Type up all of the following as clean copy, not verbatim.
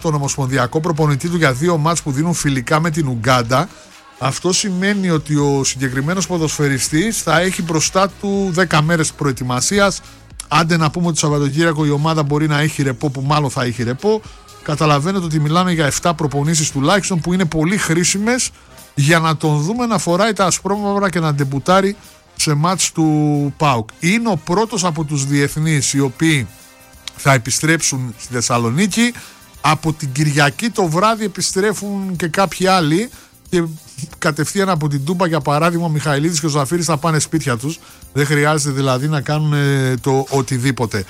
τον ομοσπονδιακό προπονητή του για 2 μάτς που δίνουν φιλικά με την Ουγκάντα. Αυτό σημαίνει ότι ο συγκεκριμένος ποδοσφαιριστής θα έχει μπροστά του 10 μέρες προετοιμασίας. Άντε να πούμε ότι το Σαββατοκύριακο η ομάδα μπορεί να έχει ρεπό, που μάλλον θα έχει ρεπό. Καταλαβαίνετε ότι μιλάμε για 7 προπονήσεις τουλάχιστον, που είναι πολύ χρήσιμες για να τον δούμε να φοράει τα ασπρόμαυρα και να ντεμπουτάρει σε μάτς του ΠΑΟΚ. Είναι ο πρώτος από τους διεθνείς οι οποίοι θα επιστρέψουν στη Θεσσαλονίκη. Από την Κυριακή το βράδυ επιστρέφουν και κάποιοι άλλοι και κατευθείαν από την Τούμπα, για παράδειγμα, ο Μιχαηλίδης και ο Ζαφύρης θα πάνε σπίτια τους. Δεν χρειάζεται δηλαδή να κάνουν το οτιδήποτε.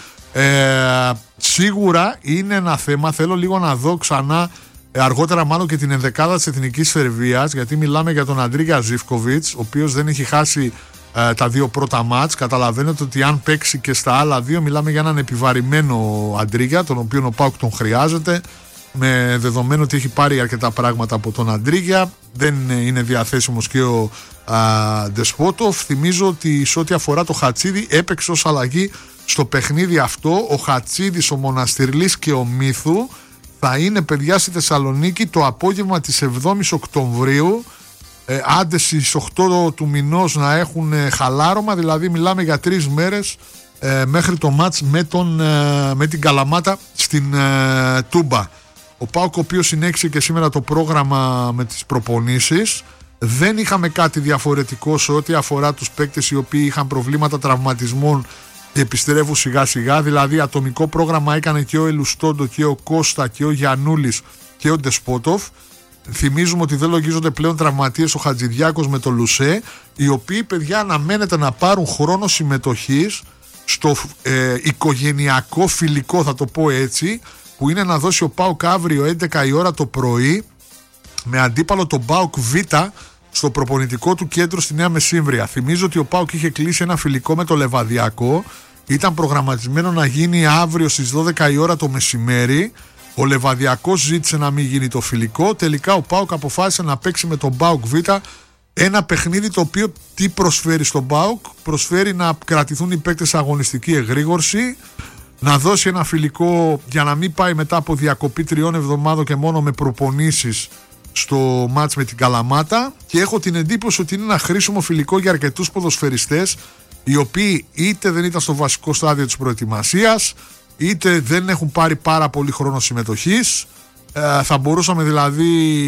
Σίγουρα είναι ένα θέμα. Θέλω λίγο να δω ξανά αργότερα μάλλον και την ενδεκάδα της Εθνικής Σερβίας, γιατί μιλάμε για τον Αντρίγια Ζίβκοβιτς, ο οποίος δεν έχει χάσει τα 2 πρώτα μάτς. Καταλαβαίνετε ότι αν παίξει και στα άλλα 2, μιλάμε για έναν επιβαρημένο Αντρίγια, τον οποίο ο ΠΑΟΚ τον χρειάζεται, με δεδομένο ότι έχει πάρει αρκετά πράγματα από τον Αντρίγια. Δεν είναι διαθέσιμος και ο Ντεσπότοφ. Θυμίζω ότι σε ό,τι αφορά το Χατσίδη, έπαιξε ως αλλαγή στο παιχνίδι αυτό. Ο Χατσίδης, ο Μοναστηρλής και ο Μύθου θα είναι, παιδιά, στη Θεσσαλονίκη το απόγευμα της 7ης Οκτωβρίου. Άντε στις 8 του μηνός να έχουν χαλάρωμα, δηλαδή μιλάμε για 3 μέρες μέχρι το μάτς με την Καλαμάτα στην Τούμπα. Ο ΠΑΟΚ, ο οποίος συνέχισε και σήμερα το πρόγραμμα με τις προπονήσεις. Δεν είχαμε κάτι διαφορετικό σε ό,τι αφορά τους παίκτες οι οποίοι είχαν προβλήματα τραυματισμών και επιστρέφουν σιγά σιγά. Δηλαδή ατομικό πρόγραμμα έκανε και ο Ελουστόντο και ο Κώστα και ο Γιαννούλης και ο Ντεσπότοφ. Θυμίζουμε ότι δεν λογίζονται πλέον τραυματίες ο Χατζηδιάκος με το Λουσέ, οι οποίοι, παιδιά, αναμένεται να πάρουν χρόνο συμμετοχής στο οικογενειακό φιλικό, θα το πω έτσι, που είναι να δώσει ο ΠΑΟΚ αύριο 11 η ώρα το πρωί με αντίπαλο τον ΠΑΟΚ Β στο προπονητικό του κέντρο στη Νέα Μεσύμβρια. Θυμίζω ότι ο ΠΑΟΚ είχε κλείσει ένα φιλικό με το Λεβαδιακό, ήταν προγραμματισμένο να γίνει αύριο στις 12 η ώρα το μεσημέρι. Ο Λεβαδιακός ζήτησε να μην γίνει το φιλικό. Τελικά ο ΠΑΟΚ αποφάσισε να παίξει με τον ΠΑΟΚ Β ένα παιχνίδι το οποίο τι προσφέρει στον ΠΑΟΚ? Προσφέρει να κρατηθούν οι παίκτες σε αγωνιστική εγρήγορση, να δώσει ένα φιλικό για να μην πάει μετά από διακοπή 3 εβδομάδων και μόνο με προπονήσεις στο μάτς με την Καλαμάτα. Και έχω την εντύπωση ότι είναι ένα χρήσιμο φιλικό για αρκετούς ποδοσφαιριστές, οι οποίοι είτε δεν ήταν στο βασικό στάδιο της προετοιμασίας, είτε δεν έχουν πάρει πάρα πολύ χρόνο συμμετοχής. Θα μπορούσαμε δηλαδή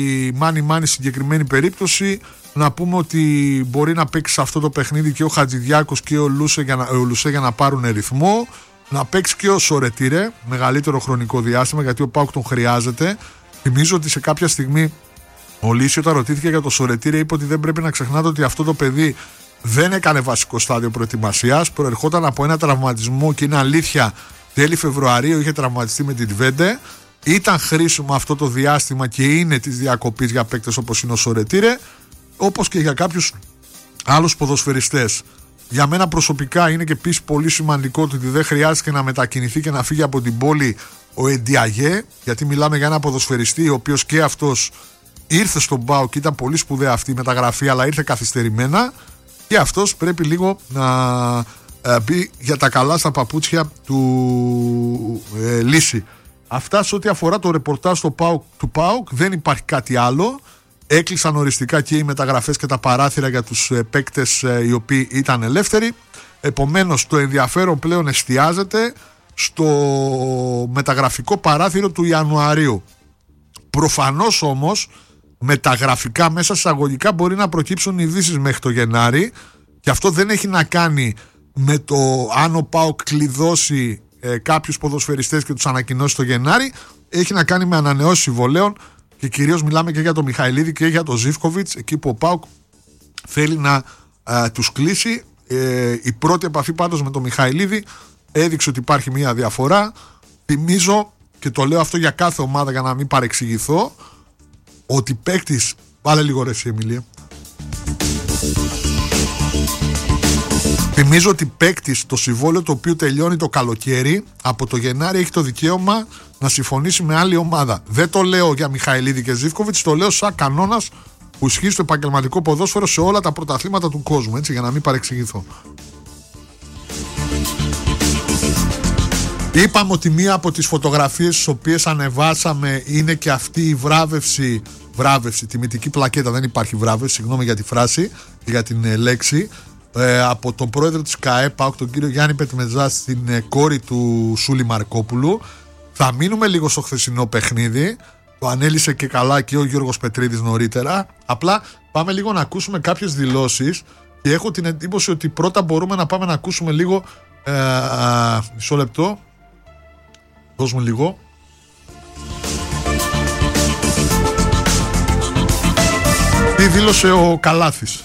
μάνι συγκεκριμένη περίπτωση να πούμε ότι μπορεί να παίξει σε αυτό το παιχνίδι και ο Χατζηδιάκος και ο Λουσέ για να πάρουν ρυθμό, να παίξει και ο Σορετήρε μεγαλύτερο χρονικό διάστημα, γιατί ο ΠΑΟΚ τον χρειάζεται. Θυμίζω ότι σε κάποια στιγμή ο Λύση, όταν ρωτήθηκε για το Σορετήρε, είπε ότι δεν πρέπει να ξεχνάτε ότι αυτό το παιδί δεν έκανε βασικό στάδιο προετοιμασίας, προερχόταν από ένα τραυματισμό και είναι αλήθεια, τέλη Φεβρουαρίου είχε τραυματιστεί με την Τβέντε. Ήταν χρήσιμο αυτό το διάστημα και είναι της διακοπής για παίκτες όπως είναι ο Σορετήρε, όπως και για κάποιους άλλους ποδοσφαιριστές. Για μένα προσωπικά είναι και επίσης πολύ σημαντικό ότι δεν χρειάζεται να μετακινηθεί και να φύγει από την πόλη ο Εντιαγέ, γιατί μιλάμε για ένα ποδοσφαιριστή ο οποίος και αυτός ήρθε στον ΠΑΟΚ και ήταν πολύ σπουδαία αυτή η μεταγραφή, αλλά ήρθε καθυστερημένα και αυτός πρέπει λίγο να μπει για τα καλά στα παπούτσια του Λύση. Αυτά σε ό,τι αφορά το ρεπορτάζ του ΠΑΟΚ. Δεν υπάρχει κάτι άλλο. Έκλεισαν οριστικά και οι μεταγραφές και τα παράθυρα για τους παίκτες οι οποίοι ήταν ελεύθεροι. Επομένως το ενδιαφέρον πλέον εστιάζεται στο μεταγραφικό παράθυρο του Ιανουαρίου. Προφανώς όμως μεταγραφικά μέσα εισαγωγικά μπορεί να προκύψουν ειδήσεις μέχρι το Γενάρη, και αυτό δεν έχει να κάνει με το αν ο ΠΑΟΚ κλειδώσει κάποιους ποδοσφαιριστές και τους ανακοινώσει το Γενάρη. Έχει να κάνει με ανανεώσεις συμβολέων και κυρίως μιλάμε και για το Μιχαηλίδη και για το Ζίβκοβιτς, εκεί που ο ΠΑΟΚ θέλει να τους κλείσει. Η πρώτη επαφή πάντως με το Μιχαηλίδη έδειξε ότι υπάρχει μια διαφορά. Θυμίζω, και το λέω αυτό για κάθε ομάδα για να μην παρεξηγηθώ, ότι παίκτης, βάλε λίγο ρε εσύ Εμιλία, θυμίζω ότι παίκτης το συμβόλαιο το οποίο τελειώνει το καλοκαίρι, από το Γενάρη έχει το δικαίωμα να συμφωνήσει με άλλη ομάδα. Δεν το λέω για Μιχαηλίδη και Ζίβκοβιτς, το λέω σαν κανόνας που ισχύει στο επαγγελματικό ποδόσφαιρο σε όλα τα πρωταθλήματα του κόσμου, έτσι, για να μην παρεξηγηθώ. Είπαμε ότι μία από τις φωτογραφίες τις οποίες ανεβάσαμε είναι και αυτή η βράβευση, τιμητική πλακέτα, δεν υπάρχει βράβευση, συγγνώμη για τη φράση, για την λέξη, από τον πρόεδρο της ΚΑΕΠΑ, τον κύριο Γιάννη Πετμετζά, στην κόρη του Σούλη Μαρκόπουλου. Θα μείνουμε λίγο στο χθεσινό παιχνίδι, το ανέλησε και καλά και ο Γιώργος Πετρίδης νωρίτερα. Απλά πάμε λίγο να ακούσουμε κάποιες δηλώσεις και έχω την εντύπωση ότι πρώτα μπορούμε να πάμε να ακούσουμε λίγο, μισό λεπτό, δώσ' μου λίγο. Τι δήλωσε ο Καλάθης.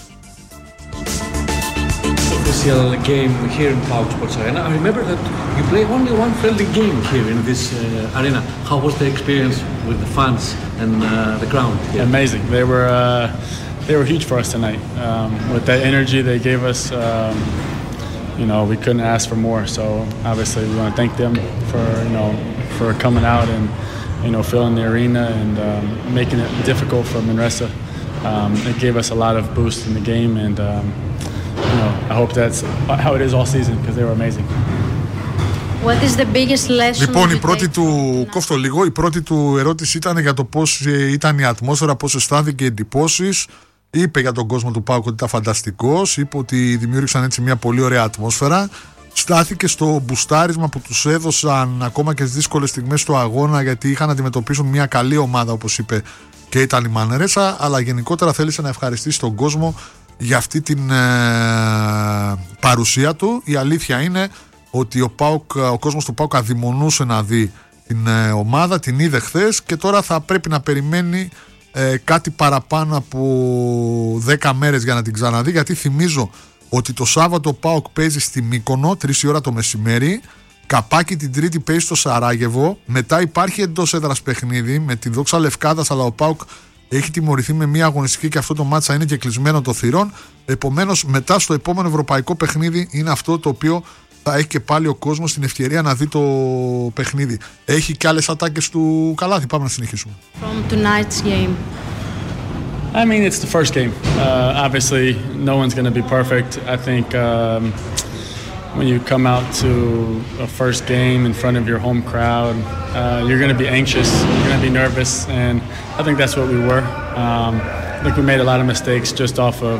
Official game here in PAOK Sports Arena. I remember that you play only one friendly game here in this arena. How was the experience with the fans and the ground here? Amazing. They were huge for us tonight. With that energy they gave us, we couldn't ask for more. So obviously we want to thank them for coming out and filling the arena and making it difficult for Manresa. It gave us a lot of boost in the game, and I hope that's how it is all season because they were amazing. What is the biggest lesson? Λοιπόν, η πρώτη του ερώτηση ήταν για το πώς ήταν η ατμόσφαιρα, πώς αισθάνθηκε, εντυπώσεις. Είπε για τον κόσμο του ΠΑΟΚ ότι ήταν φανταστικός, είπε ότι δημιούργησαν έτσι μια πολύ ωραία ατμόσφαιρα. Στάθηκε στο μπουστάρισμα που τους έδωσαν ακόμα και στις δύσκολες στιγμές του αγώνα, γιατί είχαν να αντιμετωπίσουν μια καλή ομάδα, όπως είπε, και ήταν η Μανρέσα, αλλά γενικότερα θέλησε να ευχαριστήσει τον κόσμο για αυτή την παρουσία του. Η αλήθεια είναι ότι ο κόσμος του ΠΑΟΚ αδειμονούσε να δει την ομάδα, την είδε χθες και τώρα θα πρέπει να περιμένει κάτι παραπάνω από 10 μέρες για να την ξαναδεί, γιατί θυμίζω ότι το Σάββατο ο ΠΑΟΚ παίζει στη Μύκονο 3 η ώρα το μεσημέρι, καπάκι την Τρίτη παίζει στο Σαράγεβο, μετά υπάρχει εντός έδρας παιχνίδι με τη Δόξα Λευκάδας, αλλά ο ΠΑΟΚ έχει τιμωρηθεί με μια αγωνιστική και αυτό το μάτσα είναι και κλεισμένο των θυρών. Επομένως, μετά στο επόμενο ευρωπαϊκό παιχνίδι είναι αυτό το οποίο θα έχει και πάλι ο κόσμος την ευκαιρία να δει το παιχνίδι. Έχει και άλλες ατάκες του Καλάθη. Πάμε να συνεχίσουμε. From tonight's game. I mean, it's the first game. Obviously, no one's going to be perfect. I think when you come out to a first game in front of your home crowd, you're going to be anxious, you're going to be nervous, and I think that's what we were. I think we made a lot of mistakes just off of,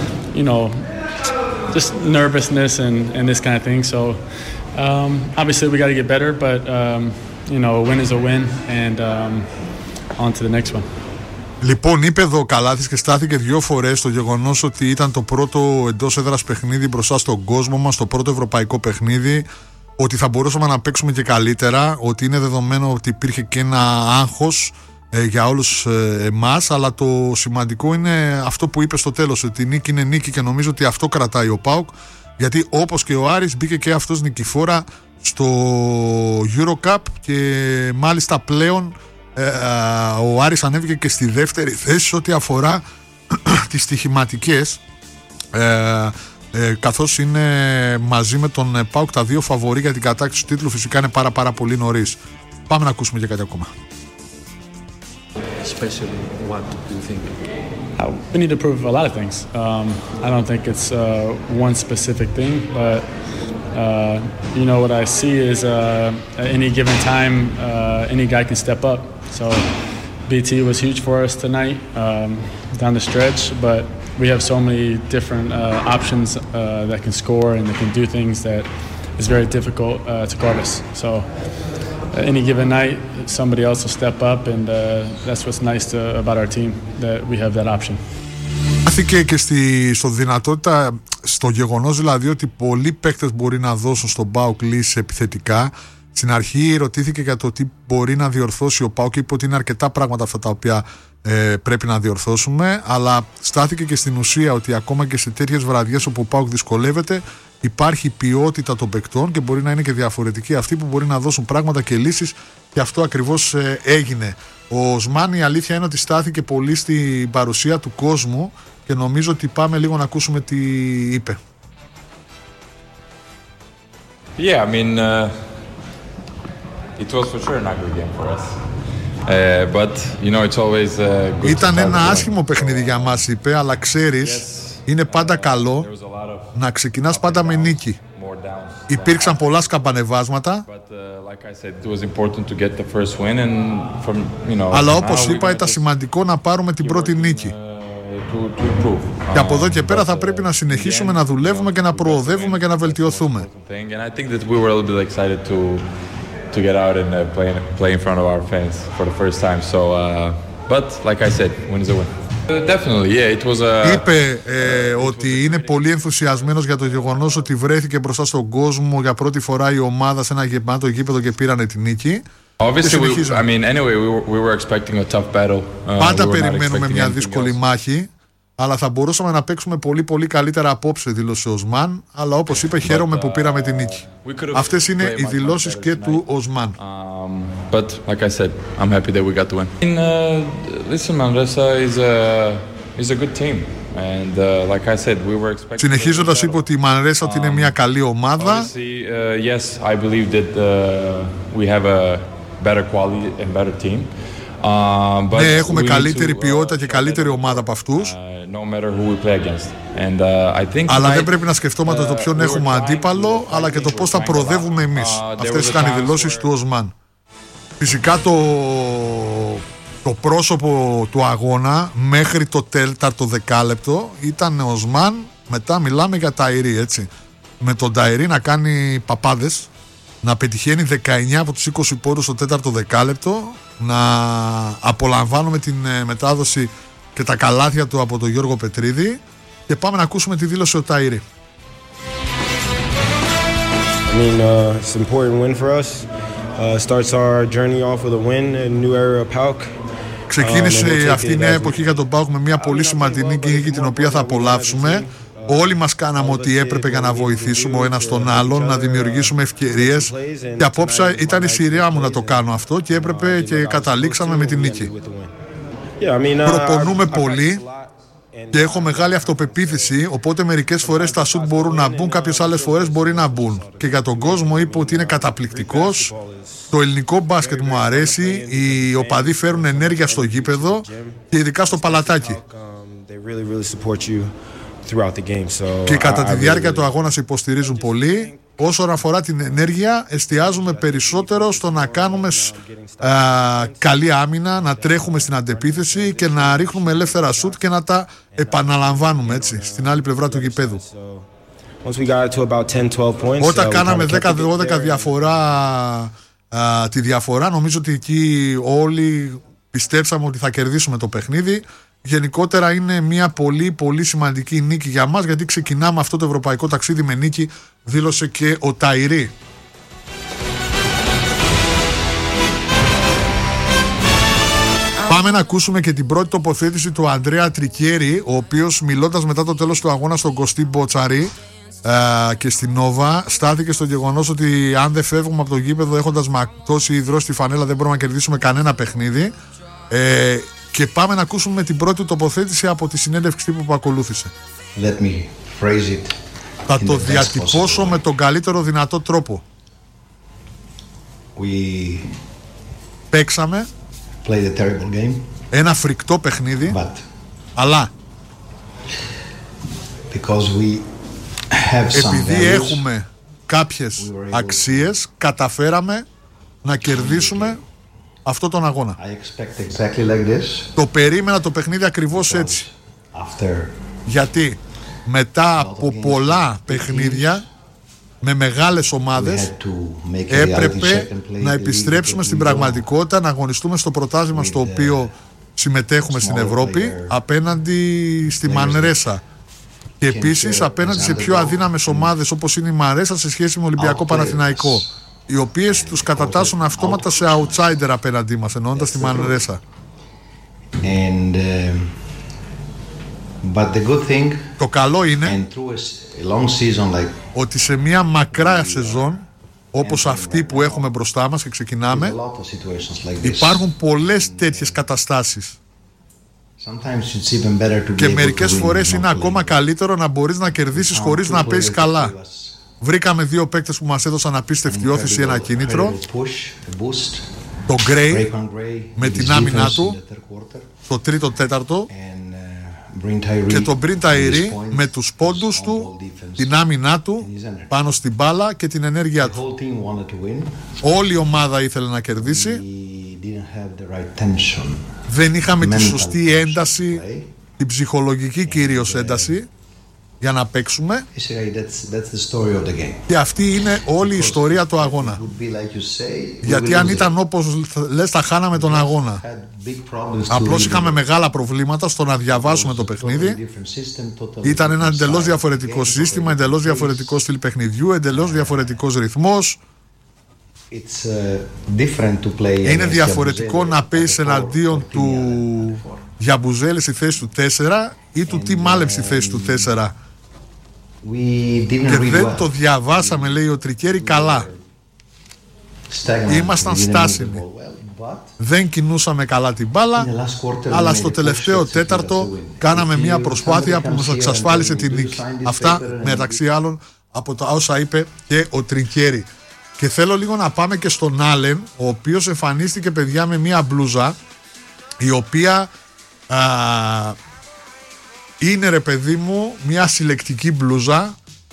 just nervousness and this kind of thing. So obviously we got to get better, but a win is a win, and on to the next one. Λοιπόν, είπε εδώ ο Καλάθης και στάθηκε 2 φορές στο γεγονός ότι ήταν το πρώτο εντός έδρας παιχνίδι μπροστά στον κόσμο μας, το πρώτο ευρωπαϊκό παιχνίδι, ότι θα μπορούσαμε να παίξουμε και καλύτερα, ότι είναι δεδομένο ότι υπήρχε και ένα άγχος για όλους εμάς, αλλά το σημαντικό είναι αυτό που είπε στο τέλος, ότι η νίκη είναι νίκη και νομίζω ότι αυτό κρατάει ο ΠΑΟΚ, γιατί όπως και ο Άρης μπήκε και αυτός νικηφόρα στο EuroCup και μάλιστα πλέον ο Άρης ανέβηκε και στη δεύτερη θέση ό,τι αφορά τις στοιχηματικές, καθώς είναι μαζί με τον ΠΑΟΚ τα 2 φαβορί για την κατάκτηση του τίτλου. Φυσικά είναι πάρα πολύ νωρίς. Πάμε να ακούσουμε και κάτι ακόμα. Especially, what do you think? We need to prove a lot of things. I don't think it's one specific thing, but what I see is at any given time, any guy can step up. So BT was huge for us tonight down the stretch, but we have so many different options that can score and that can do things that is very difficult to guard us. So any given night, somebody else will step up, and that's what's nice about our team, that we have that option. Χάθηκε και στο δυνατότητα, στο γεγονός δηλαδή ότι πολλοί παίκτες μπορεί να δώσουν στον ΠΑΟΚ λύσεις επιθετικά. Στην αρχή ρωτήθηκε για το τι μπορεί να διορθώσει ο ΠΑΟΚ και είπε ότι είναι αρκετά πράγματα αυτά τα οποία πρέπει να διορθώσουμε, αλλά στάθηκε και στην ουσία ότι ακόμα και σε τέτοιες βραδιές όπου ο ΠΑΟΚ δυσκολεύεται υπάρχει ποιότητα των παικτών και μπορεί να είναι και διαφορετικοί αυτοί που μπορεί να δώσουν πράγματα και λύσεις, και αυτό ακριβώς έγινε. Ο Σμάν, η αλήθεια είναι ότι στάθηκε πολύ στην παρουσία του κόσμου και νομίζω ότι πάμε λίγο να ακούσουμε τι είπε. Yeah, I mean, it was for sure an ugly game for us. But it's always good. Ήταν ένα άσχημο παιχνίδι για μας, είπε, αλλά ξέρεις, είναι πάντα καλό να ξεκινάς πάντα με νίκη. Υπήρξαν πολλά σκαμπανεβάσματα. Αλλά όπως είπα, ήταν σημαντικό να πάρουμε την πρώτη νίκη. Και από εδώ και πέρα θα πρέπει να συνεχίσουμε να δουλεύουμε και να προοδεύουμε και να βελτιωθούμε. Είπε ότι είναι πολύ ενθουσιασμένος για το γεγονός ότι βρέθηκε μπροστά στον κόσμο για πρώτη φορά η ομάδα σε ένα γεμάτο γήπεδο και πήρανε τη νίκη. Πάντα περιμένουμε μια δύσκολη μάχη, αλλά θα μπορούσαμε να παίξουμε πολύ πολύ καλύτερα απόψε, δήλωσε ο Οσμάν. Αλλά όπως είπε, χαίρομαι που πήραμε τη νίκη. Αυτές είναι οι δηλώσεις και του Οσμάν. Συνεχίζοντας, είπε ότι η Μανρέσα ότι είναι μια καλή ομάδα. Ναι, έχουμε καλύτερη ποιότητα και καλύτερη ομάδα από αυτούς. Αλλά δεν πρέπει να σκεφτόμαστε το ποιον έχουμε αντίπαλο, αλλά και το πώς θα προοδεύουμε εμείς. Αυτές ήταν οι δηλώσεις του Οσμάν. Φυσικά το πρόσωπο του αγώνα μέχρι το τέταρτο δεκάλεπτο ήταν ο Οσμάν. Μετά μιλάμε για Ταϊρή, έτσι. Με τον Ταϊρή να κάνει παπάδες, να πετυχαίνει 19 από τους 20 πόντους στο τέταρτο δεκάλεπτο, να απολαμβάνουμε την μετάδοση και τα καλάθια του από τον Γιώργο Πετρίδη. Και πάμε να ακούσουμε τη δήλωση του Ταϊρή. It's an important win for us. Starts our journey off with a win, a new era of PAOK. Ξεκίνησε αυτή η νέα εποχή για τον ΠΑΟΚ με μια πολύ σημαντική νίκη την οποία θα απολαύσουμε. Όλοι μας κάναμε ό,τι έπρεπε για να βοηθήσουμε ο ένας τον άλλον, να δημιουργήσουμε ευκαιρίες. Και απόψε ήταν η σειρά μου να το κάνω αυτό και έπρεπε και καταλήξαμε με την νίκη. Προπονούμε πολύ και έχω μεγάλη αυτοπεποίθηση, οπότε μερικές φορές τα σουτ μπορούν να μπουν, κάποιες άλλες φορές μπορεί να μπουν. Και για τον κόσμο είπε ότι είναι καταπληκτικός. Το ελληνικό μπάσκετ μου αρέσει, οι οπαδοί φέρουν ενέργεια στο γήπεδο και ειδικά στο παλατάκι. Και κατά τη διάρκεια του αγώνα σε υποστηρίζουν πολύ. Όσον αφορά την ενέργεια, εστιάζουμε περισσότερο στο να κάνουμε καλή άμυνα, να τρέχουμε στην αντεπίθεση και να ρίχνουμε ελεύθερα σουτ και να τα επαναλαμβάνουμε, έτσι, στην άλλη πλευρά του γηπέδου. Όταν κάναμε 10-12 τη διαφορά, νομίζω ότι εκεί όλοι πιστέψαμε ότι θα κερδίσουμε το παιχνίδι. Γενικότερα είναι μια πολύ πολύ σημαντική νίκη για μας, γιατί ξεκινάμε αυτό το ευρωπαϊκό ταξίδι με νίκη, δήλωσε και ο Ταϊρή. Πάμε να ακούσουμε και την πρώτη τοποθέτηση του Αντρέα Τρικέρι, ο οποίος μιλώντας μετά το τέλος του αγώνα στον Κωστή Μποτσαρή και στην Νόβα, στάθηκε στο γεγονός ότι αν δεν φεύγουμε από το γήπεδο έχοντας ματώσει υδρό στη φανέλα δεν μπορούμε να κερδίσουμε κανένα παιχνίδι. Και πάμε να ακούσουμε την πρώτη τοποθέτηση από τη συνέντευξη τύπου που ακολούθησε. Θα το διατυπώσω με τον καλύτερο δυνατό τρόπο. Παίξαμε ένα φρικτό παιχνίδι, αλλά επειδή έχουμε κάποιες αξίες, καταφέραμε να κερδίσουμε αυτό τον αγώνα. Το περίμενα το παιχνίδι ακριβώς έτσι. Γιατί μετά από πολλά παιχνίδια με μεγάλες ομάδες έπρεπε να επιστρέψουμε στην πραγματικότητα, να αγωνιστούμε στο πρωτάθλημα στο οποίο συμμετέχουμε στην Ευρώπη απέναντι στη Μανρέσα και επίσης απέναντι σε πιο αδύναμες ομάδες όπως είναι η Μανρέσα σε σχέση με Ολυμπιακό Παναθηναϊκό, οι οποίες τους κατατάσσουν αυτόματα σε outsider απέναντί μας, εννοώντας τη Μανρέσα. Το καλό είναι ότι σε μια μακρά σεζόν όπως αυτή που έχουμε μπροστά μας και ξεκινάμε, υπάρχουν πολλές τέτοιες καταστάσεις και μερικές φορές είναι ακόμα καλύτερο να μπορείς να κερδίσεις χωρίς να παίζεις καλά. Βρήκαμε δύο παίκτες που μας έδωσαν απίστευτη όθηση, ένα κίνητρο. Το Γκρέι με την άμυνά του στο τρίτο τέταρτο και τον Bryn Tyree με τους πόντους του, την άμυνά του πάνω στην μπάλα και την ενέργειά του. Όλη η ομάδα ήθελε να κερδίσει. Δεν είχαμε τη σωστή ένταση, την ψυχολογική κυρίως ένταση για να παίξουμε. Και αυτή είναι όλη η ιστορία του αγώνα. Γιατί αν ήταν όπως λες θα χάναμε τον αγώνα. Απλώς είχαμε μεγάλα προβλήματα στο να διαβάσουμε το παιχνίδι. Ήταν ένα εντελώς διαφορετικό σύστημα, εντελώς διαφορετικό στυλ παιχνιδιού, εντελώς διαφορετικός ρυθμός. Είναι διαφορετικό να παίζεις εναντίον του Γιαμπουζέλη στη θέση του 4 ή του Τι Μάλεμ στη θέση του 4. Και δεν το διαβάσαμε, λέει ο Τρικέρι, καλά. Ήμασταν στάσιμοι. Δεν κινούσαμε καλά την μπάλα, αλλά στο τελευταίο τέταρτο κάναμε μια προσπάθεια που μας εξασφάλισε την νίκη. Αυτά μεταξύ άλλων από τα όσα είπε και ο Τρικέρι. Και θέλω λίγο να πάμε και στον Άλεν, ο οποίος εμφανίστηκε, παιδιά, με μια μπλούζα η οποία είναι, ρε παιδί μου, μια συλλεκτική μπλούζα.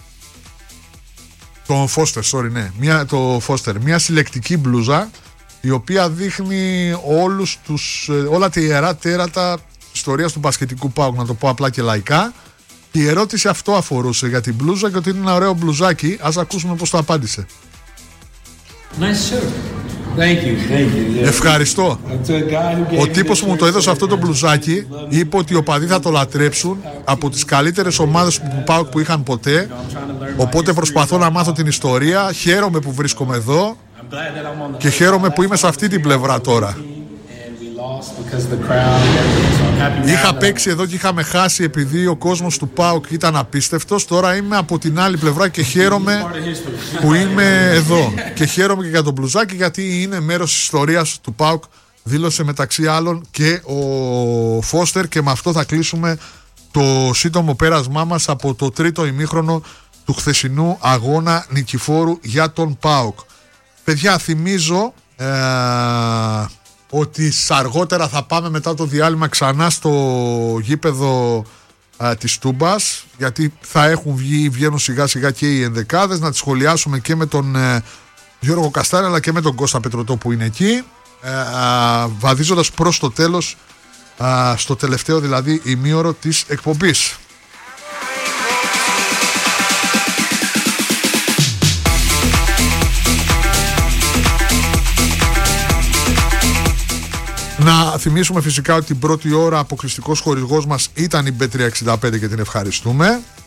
Το Foster, μια συλλεκτική μπλούζα η οποία δείχνει όλα τα ιερά τέρατα ιστορίας του μπασκετικού ΠΑΟΚ, να το πω απλά και λαϊκά. Και η ερώτηση αυτό αφορούσε για την μπλούζα και ότι είναι ένα ωραίο μπλουζάκι. Ας ακούσουμε πώς το απάντησε. Nice shirt. Thank you. Ευχαριστώ. Ο τύπος που μου το έδωσε αυτό το μπλουζάκι είπε ότι οι οπαδοί θα το λατρέψουν, από τις καλύτερες ομάδες που ΠΑΟΚ που είχαν ποτέ. Οπότε προσπαθώ να μάθω την ιστορία. Χαίρομαι που βρίσκομαι εδώ και χαίρομαι που είμαι σε αυτή την πλευρά τώρα. Είχα παίξει εδώ και είχαμε χάσει επειδή ο κόσμος του ΠΑΟΚ ήταν απίστευτος. Τώρα είμαι από την άλλη πλευρά και χαίρομαι που είμαι εδώ. Και χαίρομαι και για τον μπλουζάκι, γιατί είναι μέρος της ιστορίας του ΠΑΟΚ, δήλωσε μεταξύ άλλων και ο Φώστερ. Και με αυτό θα κλείσουμε το σύντομο πέρασμά μας από το τρίτο ημίχρονο του χθεσινού αγώνα νικηφόρου για τον ΠΑΟΚ. Παιδιά, θυμίζω ότι αργότερα θα πάμε μετά το διάλειμμα ξανά στο γήπεδο της Τούμπας, γιατί θα βγαίνουν σιγά σιγά και οι ενδεκάδες, να τις σχολιάσουμε και με τον Γιώργο Καστάρη αλλά και με τον Κώστα Πετρωτό που είναι εκεί, βαδίζοντας προς το τέλος, στο τελευταίο δηλαδή ημίωρο της εκπομπής. Να θυμίσουμε φυσικά ότι την πρώτη ώρα αποκλειστικός χορηγός μας ήταν η Bet365 και την ευχαριστούμε.